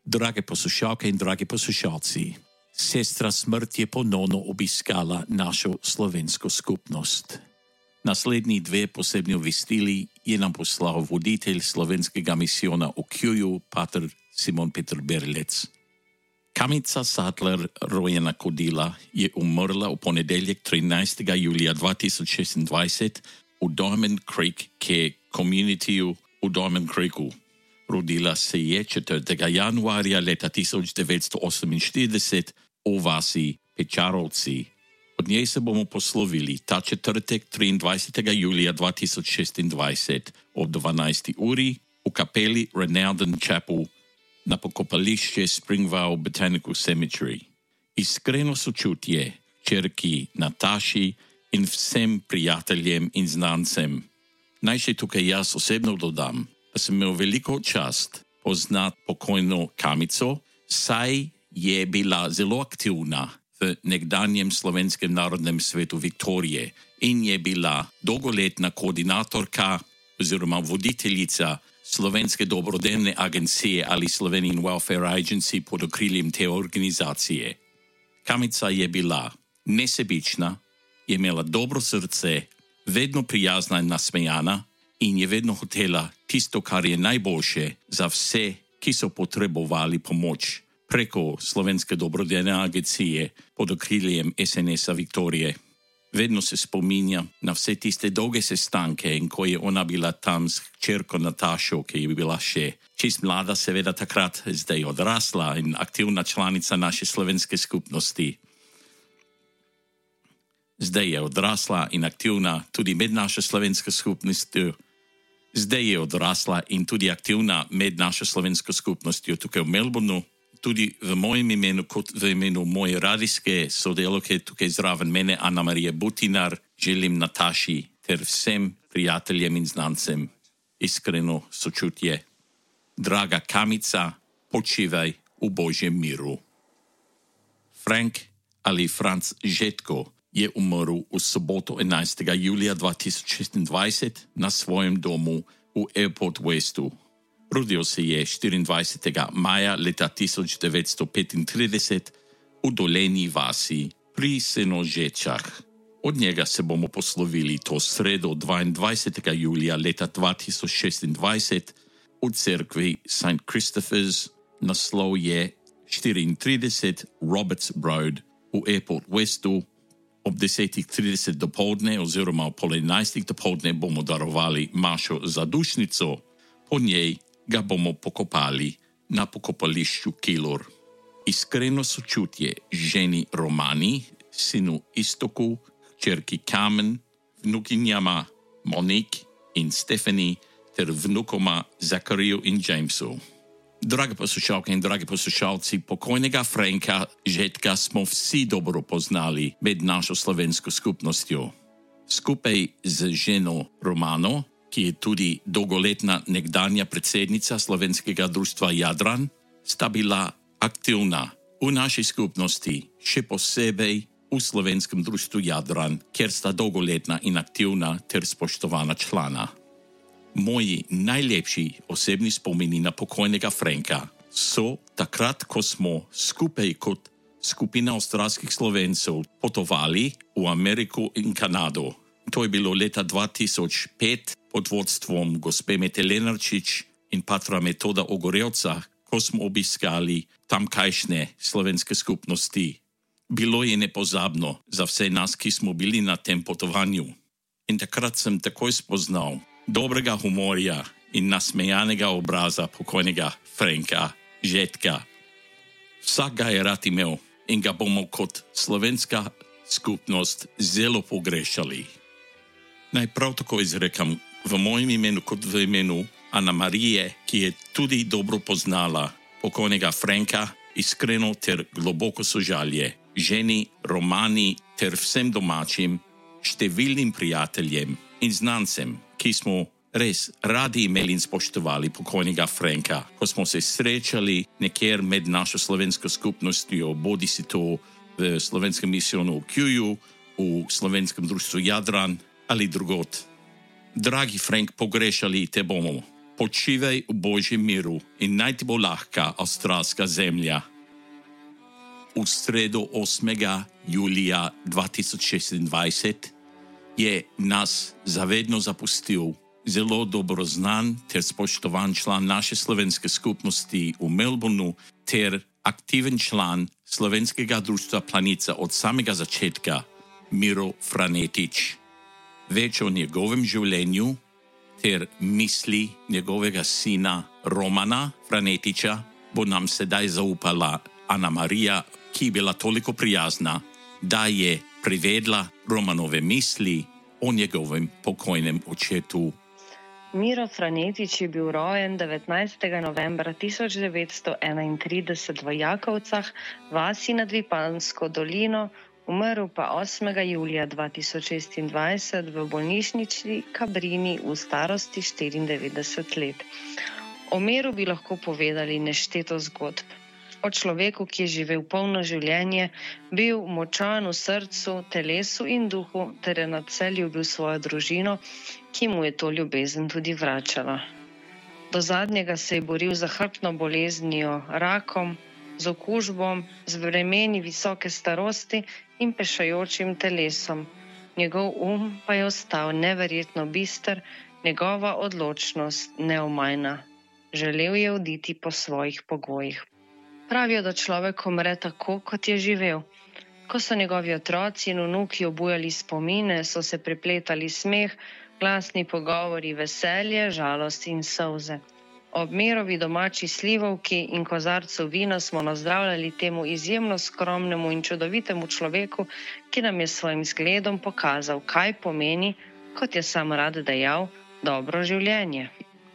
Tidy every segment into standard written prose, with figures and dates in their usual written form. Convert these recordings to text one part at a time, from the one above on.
Drage poslušalke in dragi poslušalci, sestra smrt je ponovno obiskala našo slovensko skupnost. Naslednji dve posebni obvestili je nam poslal voditelj slovenskega misijona v Kjuju, pater Simon Peter Berlec. Kamica Sattler, rojena Kodila, je umrla v ponedeljek 13. julija 2026 v Diamond Creek communityju v Diamond Creeku. Rodila se je 4. januarja leta 1948 v vasi Pečarovci. Od njej se bomo poslovili ta četrtek 23. julija 2026 ob 12. uri v kapeli Renalden Chapel na pokopališče Springvale Botanical Cemetery. Iskreno sočutje čerki Nataši in vsem prijateljem in znancem. Naj še tukaj jaz osebno dodam, da sem imel veliko čast poznati pokojno Kamico, saj je bila zelo aktivna v nekdanjem Slovenskem narodnem svetu Viktorije in je bila dolgoletna koordinatorka oziroma voditeljica Slovenske dobrodelne agencije ali Slovenian Welfare Agency pod okriljem te organizacije. Kamica je bila nesebična, je imela dobro srce, vedno prijazna in nasmejana in je vedno hotela tisto, kar je najboljše za vse, ki so potrebovali pomoč preko Slovenske dobrodelne agencije pod okriljem SNS-a Viktorije. Vedno se spominja na vse tiste dolge sestanke in ko je ona bila tam s hčerko Natašo, ki je bila še čist mlada, seveda takrat, zdaj odrasla in aktivna članica naše slovenske skupnosti. Zdaj je odrasla in aktivna tudi med našo slovensko skupnostjo. Zdaj je odrasla in tudi aktivna med našo slovensko skupnostjo tukaj v Melbourneu. Tudi v mojem imenu, kot v imenu moje radijske sodelavke tukaj zraven mene, Ana Marija Butinar, želim Nataši ter vsem prijateljem in znancem iskreno sočutje. Draga Kamica, počivaj v Božjem miru. Frank ali Franc Žetko je umrl v soboto 11. julija 2026 na svojem domu v Airport Westu. Rodil se je 24. maja leta 1935 v Dolenji vasi pri Senožečah. Od njega se bomo poslovili to sredo 22. julija leta 2026 v cerkvi St. Christopher's, naslov je 34 Roberts Road v Airport Westu. Ob 10:30 dopoldne oziroma ob 11:30 dopoldne bomo darovali mašo za dušnico, po njej ga bomo pokopali na pokopališču Kilor. Iskreno sočutje ženi Romani, sinu Istoku, hčerki Kamen, vnukinjama Monique in Stephanie ter vnukoma Zakariju in Jamesu. Drage poslušalke in dragi poslušalci, pokojnega Franka Žetka smo vsi dobro poznali med našo slovensko skupnostjo. Skupaj z ženo Romano, ki je tudi dolgoletna nekdanja predsednica Slovenskega društva Jadran, sta bila aktivna v naši skupnosti, še posebej v Slovenskem društvu Jadran, kjer sta dolgoletna in aktivna ter spoštovana člana. Moji najlepši osebni spomini na pokojnega Franka so takrat, ko smo skupaj kot skupina avstralskih Slovencev potovali v Ameriko in Kanado. To je bilo leta 2005 pod vodstvom gospe Mete Lenarčič in patra Metoda Ogorevca, ko smo obiskali tamkajšnje slovenske skupnosti. Bilo je nepozabno za vse nas, ki smo bili na tem potovanju. In takrat sem takoj spoznal dobrega humorja in nasmejanega obraza pokojnega Franka Žetka. Vsak ga je rad imel in ga bomo kot slovenska skupnost zelo pogrešali. Naj prav tako izrekam v mojem imenu kot v imenu Ana Marije, ki je tudi dobro poznala pokojnega Franka, iskreno ter globoko sožalje ženi Romani ter vsem domačim, številnim prijateljem in znancem, ki smo res radi imeli in spoštovali pokojnega Franka, ko smo se srečali nekjer med našo slovensko skupnostjo, bodi si to v slovenskem misijonu v Kjuju, v Slovenskem društvu Jadran ali drugot. Dragi Frank, pogrešali te bomo. Počivaj v Božjem miru in naj ti bo lahka avstralska zemlja. V sredo 8. julija 2026 je nas zavedno zapustil zelo dobro znan ter spoštovan član naše slovenske skupnosti v Melbourneu ter aktiven član Slovenskega društva Planica od samega začetka, Miro Franetič. Več o njegovem življenju ter misli njegovega sina Romana Franetiča bo nam sedaj zaupala Ana Marija, ki je bila toliko prijazna, da je privedla Romanove misli o njegovem pokojnem očetu. Miro Franetič je bil rojen 19. novembra 1931 v Jakovcah, vasi nad Vipansko dolino, umrl pa 8. julija 2026 v bolnišnici Kabrini v starosti 94 let. O Miru bi lahko povedali nešteto zgodb. O človeku, ki je živel polno življenje, bil močan v srcu, telesu in duhu, ter je nadvse ljubil svojo družino, ki mu je to ljubezen tudi vračala. Do zadnjega se je boril z hrbtno boleznijo, rakom, z okužbom, z vremeni visoke starosti in pešajočim telesom. Njegov pa je ostal neverjetno bister, njegova odločnost neomajna. Želel je oditi po svojih pogojih. Pravijo, da človek umre tako, kot je živel. Ko so njegovi otroci in vnuki obujali spomine, so se prepletali smeh, glasni pogovori, veselje, žalost in solze. Ob Mirovi domači slivovki in kozarcu vina smo nazdravljali temu izjemno skromnemu in čudovitemu človeku, ki nam je s svojim zgledom pokazal, kaj pomeni, kot je sam rad dejal, dobro življenje.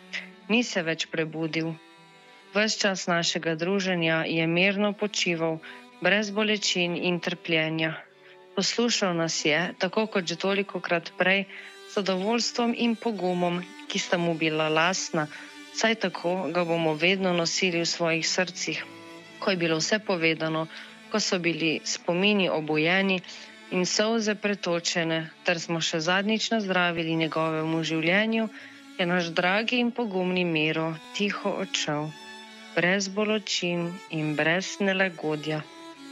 Ni se več prebudil. Ves čas našega druženja je mirno počival, brez bolečin in trpljenja. Poslušal nas je, tako kot že tolikokrat prej, z zadovoljstvom in pogumom, ki sta mu bila lastna, saj tako ga bomo vedno nosili v svojih srcih. Ko je bilo vse povedano, ko so bili spomini obujeni in solze pretočene, ter smo še zadnjič nazdravili njegovemu življenju, je naš dragi in pogumni Miro tiho odšel, brez bolečin in brez nelagodja.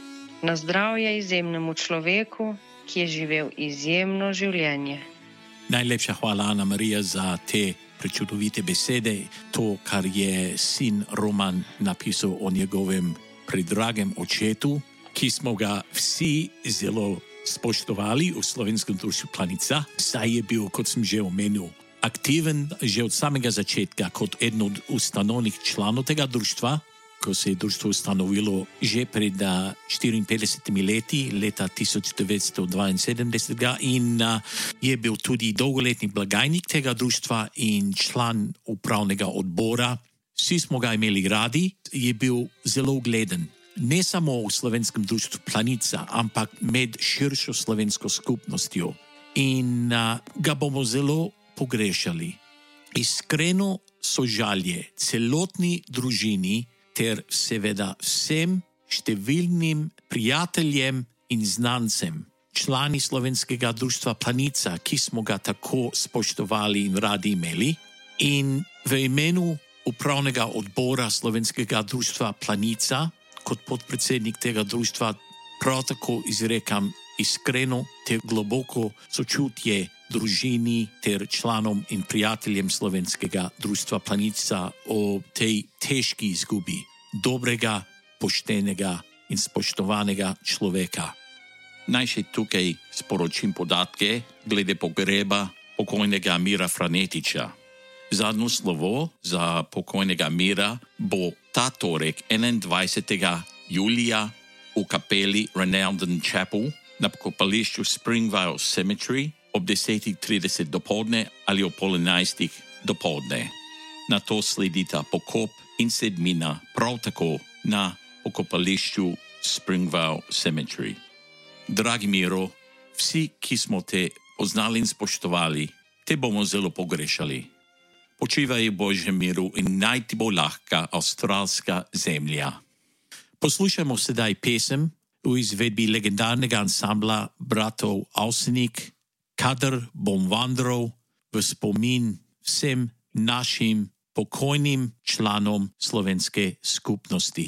Na zdravje izjemnemu človeku, ki je živel izjemno življenje. Najlepša hvala, Ana Marija, za te prečudovite besede, to, kar je sin Roman napisal o njegovem predragem očetu, ki smo ga vsi zelo spoštovali v Slovenskem društvu Planica, saj je bil, kot sem že omenil, aktiven že od samega začetka kot eden od ustanovnih članov tega društva, ko se je društvo ustanovilo že pred 54 leti, leta 1972, in je bil tudi dolgoletni blagajnik tega društva in član upravnega odbora. Vsi smo ga imeli radi, je bil zelo ugleden, ne samo v Slovenskem društvu Planica, ampak med širšo slovensko skupnostjo. In ga bomo zelo pogrešali. Iskreno sožalje celotni družini ter seveda vsem številnim prijateljem in znancem, člani Slovenskega društva Planica, ki smo ga tako spoštovali in radi imeli, in v imenu upravnega odbora Slovenskega društva Planica kot podpredsednik tega društva prav tako izrekam iskreno ter globoko sočutje družini ter članom in prijateljem Slovenskega društva Planica o tej težki izgubi dobrega, poštenega in spoštovanega človeka. Naj še tukaj sporočim podatke glede pogreba pokojnega Mira Franetiča. Zadnjo slovo za pokojnega Mira bo ta torek 21. julija v kapeli Renalden Chapel na pokopališču Springvale Cemetery ob 10:30 dopoldne ali ob 11:30 dopoldne. Na to sledita pokop in sedmina prav tako na pokopališču Springvale Cemetery. Dragi Miro, vsi, ki smo te poznali in spoštovali, te bomo zelo pogrešali. Počivaj v Božjem miru in naj ti bo lahka avstralska zemlja. Poslušajmo sedaj pesem v izvedbi legendarnega ansambla bratov Avsenik, Kadar bom vandral, v spomin vsem našim pokojnim članom slovenske skupnosti.